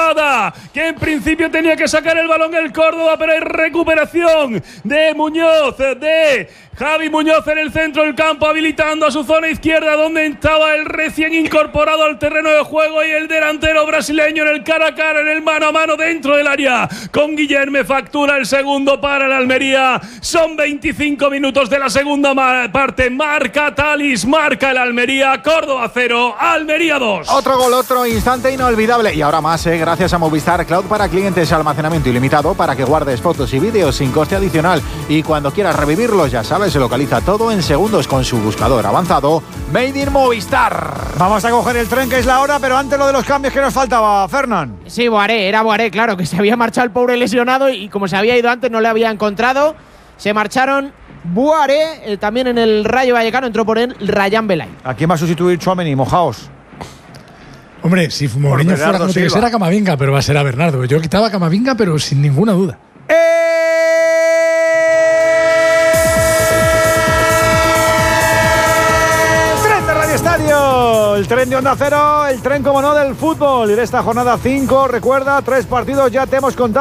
jugada que en principio tenía que sacar el balón el Córdoba, pero hay recuperación de Muñoz, de Javi Muñoz en el centro del campo, habilitando a su zona izquierda donde estaba el recién incorporado al terreno de juego y el delantero brasileño en el cara a cara, en el mano a mano dentro del área con Guillerme. Factura el segundo para el Almería. Son 25 minutos de la segunda parte. Marca Talis, marca el Almería. Córdoba 0, Almería 2. Otro gol, otro instante inolvidable. Y ahora más, gracias a Movistar Cloud para clientes, almacenamiento ilimitado para que guardes fotos y vídeos sin coste adicional. Y cuando quieras revivirlos, ya sabes, se localiza todo en segundos con su buscador avanzado Made in Movistar. Vamos a coger el tren, que es la hora, pero antes lo de los cambios que nos faltaba, Fernán. Sí, era Boaré, claro, que se había marchado el pobre lesionado y como se había ido antes no le había encontrado. Se marcharon Boaré, también en el Rayo Vallecano entró por él Rayán Belay. ¿A quién va a sustituir Tchouaméni? Mojaos. Hombre, si Mourinho fuera como tiene que ser a Camavinga, pero va a ser a Bernardo. Yo quitaba a Camavinga, pero sin ninguna duda. Estadio, el tren de Onda Cero, el tren como no del fútbol. Y de esta jornada 5, recuerda, 3 partidos ya te hemos contado.